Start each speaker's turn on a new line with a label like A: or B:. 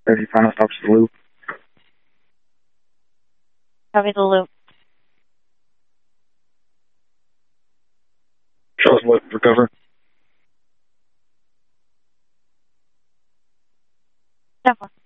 A: As he final stops the loop.
B: Copy the loop.
A: Show us what, recover.
B: Definitely.